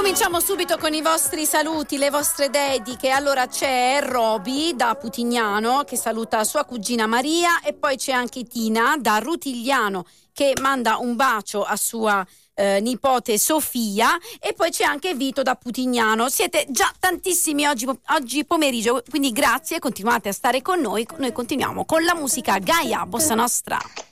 Cominciamo subito con i vostri saluti, le vostre dediche. Allora c'è Roby da Putignano che saluta sua cugina Maria, e poi c'è anche Tina da Rutigliano che manda un bacio a sua nipote Sofia, e poi c'è anche Vito da Putignano. Siete già tantissimi oggi pomeriggio, quindi grazie, continuate a stare con noi continuiamo con la musica Gaia Bossa Nostra.